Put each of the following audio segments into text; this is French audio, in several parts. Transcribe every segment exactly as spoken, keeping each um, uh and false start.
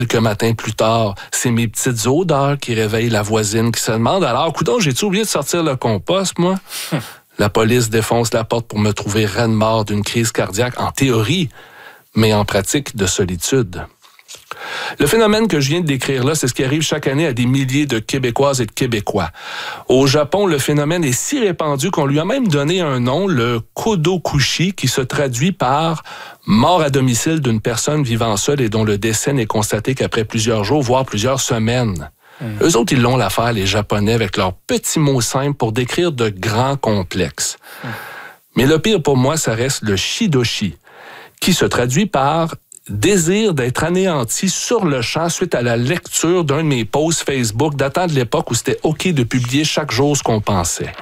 Quelques matins plus tard, c'est mes petites odeurs qui réveillent la voisine qui se demande « Alors, coudonc, j'ai-tu oublié de sortir le compost, moi? » La police défonce la porte pour me trouver raide mort d'une crise cardiaque, en théorie, mais en pratique de solitude. Le phénomène que je viens de décrire là, c'est ce qui arrive chaque année à des milliers de Québécoises et de Québécois. Au Japon, le phénomène est si répandu qu'on lui a même donné un nom, le kodokushi, qui se traduit par mort à domicile d'une personne vivant seule et dont le décès n'est constaté qu'après plusieurs jours, voire plusieurs semaines. Mmh. Eux autres, ils l'ont l'affaire, les Japonais, avec leurs petits mots simples pour décrire de grands complexes. Mmh. Mais le pire pour moi, ça reste le shidoshi, qui se traduit par désir d'être anéanti sur le champ suite à la lecture d'un de mes posts Facebook datant de l'époque où c'était OK de publier chaque jour ce qu'on pensait.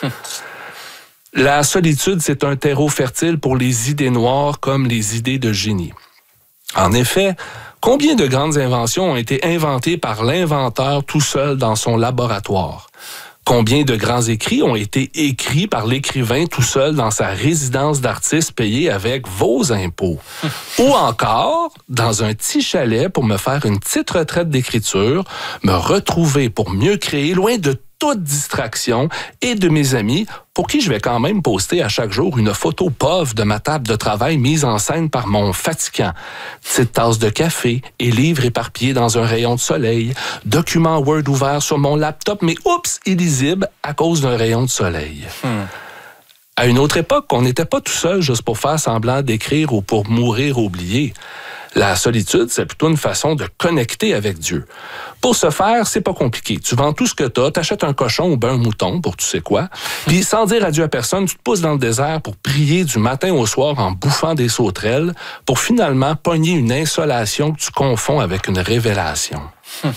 La solitude, c'est un terreau fertile pour les idées noires comme les idées de génie. En effet, combien de grandes inventions ont été inventées par l'inventeur tout seul dans son laboratoire? Combien de grands écrits ont été écrits par l'écrivain tout seul dans sa résidence d'artiste payée avec vos impôts? Ou encore, dans un petit chalet pour me faire une petite retraite d'écriture, me retrouver pour mieux créer loin de toute distraction et de mes amis pour qui je vais quand même poster à chaque jour une photo pauvre de ma table de travail mise en scène par mon fatigant. Petite tasse de café et livres éparpillés dans un rayon de soleil, documents Word ouverts sur mon laptop, mais oups, illisibles à cause d'un rayon de soleil. Hmm. À une autre époque, on n'était pas tout seul juste pour faire semblant d'écrire ou pour mourir oublié. La solitude, c'est plutôt une façon de connecter avec Dieu. Pour ce faire, c'est pas compliqué. Tu vends tout ce que t'as, t'achètes un cochon ou ben un mouton pour tu sais quoi, puis sans dire adieu à personne, tu te pousses dans le désert pour prier du matin au soir en bouffant des sauterelles pour finalement pogner une insolation que tu confonds avec une révélation. Hum.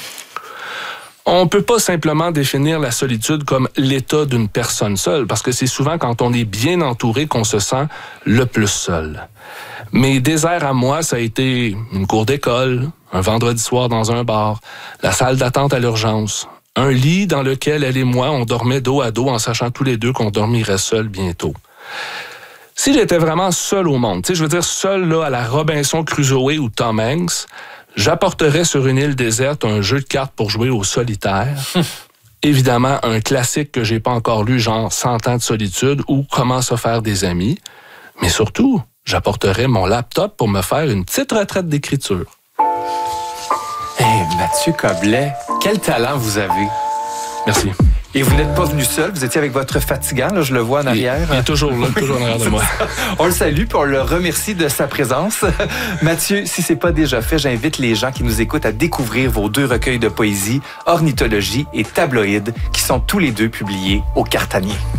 On peut pas simplement définir la solitude comme l'état d'une personne seule, parce que c'est souvent quand on est bien entouré qu'on se sent le plus seul. Mes déserts à moi, ça a été une cour d'école, un vendredi soir dans un bar, la salle d'attente à l'urgence, un lit dans lequel elle et moi, on dormait dos à dos en sachant tous les deux qu'on dormirait seuls bientôt. Si j'étais vraiment seul au monde, tu sais, je veux dire seul là à la Robinson Crusoe ou Tom Hanks, j'apporterais sur une île déserte un jeu de cartes pour jouer au solitaire. Évidemment, un classique que j'ai pas encore lu, genre cent ans de solitude ou Comment se faire des amis. Mais surtout, j'apporterais mon laptop pour me faire une petite retraite d'écriture. Hé, hey, Mathieu Coblet, quel talent vous avez. Merci. Et vous n'êtes pas venu seul, vous étiez avec votre fatigant, là, je le vois en arrière. Il, il est toujours là, toujours en arrière de moi. On le salue puis on le remercie de sa présence. Mathieu, si c'est pas déjà fait, j'invite les gens qui nous écoutent à découvrir vos deux recueils de poésie, Ornithologie et Tabloïd, qui sont tous les deux publiés au Cartanier.